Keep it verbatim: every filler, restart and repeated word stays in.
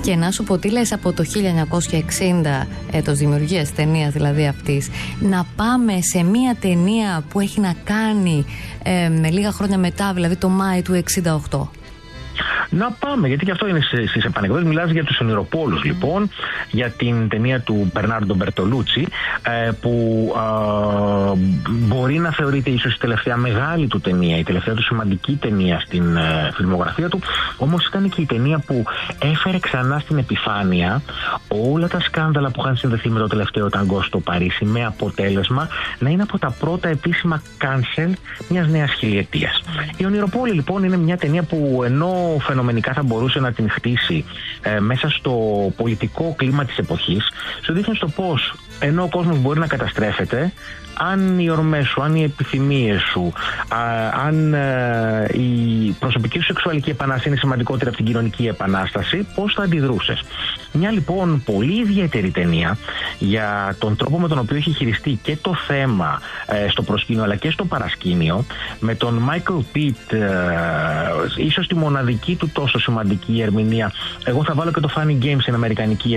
Και να σου πω τι λες από το χίλια εννιακόσια εξήντα, έτος δημιουργίας ταινίας δηλαδή αυτής, να πάμε σε μια ταινία που έχει να κάνει ε, με λίγα χρόνια μετά, δηλαδή το Μάη του εξήντα οκτώ. Να πάμε, γιατί και αυτό είναι στις επανεκδόσεις. Μιλάς για τους ονειροπόλους, λοιπόν, για την ταινία του Μπερνάρντο Μπερτολούτσι, που α, μπορεί να θεωρείται ίσως η τελευταία μεγάλη του ταινία, η τελευταία του σημαντική ταινία στην ε, φιλμογραφία του. Όμως ήταν και η ταινία που έφερε ξανά στην επιφάνεια όλα τα σκάνδαλα που είχαν συνδεθεί με το τελευταίο ταγκό στο Παρίσι, με αποτέλεσμα να είναι από τα πρώτα επίσημα cancel μιας νέας χιλιετίας. Η Ονειροπόλη, λοιπόν, είναι μια ταινία που ενώ φαινομενικά θα μπορούσε να την χτίσει ε, μέσα στο πολιτικό κλίμα της εποχής, σου δείχνει στο πώς ενώ ο κόσμος μπορεί να καταστρέφεται, αν οι ορμές σου, αν οι επιθυμίες σου, α, αν ε, η προσωπική σου σεξουαλική επανάσταση είναι σημαντικότερη από την κοινωνική επανάσταση, πώς θα αντιδρούσες. Μια λοιπόν πολύ ιδιαίτερη ταινία για τον τρόπο με τον οποίο έχει χειριστεί και το θέμα ε, στο προσκήνιο αλλά και στο παρασκήνιο, με τον Μάικλ Πιτ, ε, ίσως τη μοναδική του τόσο σημαντική ερμηνεία. Εγώ θα βάλω και το Funny Games, στην αμερικανική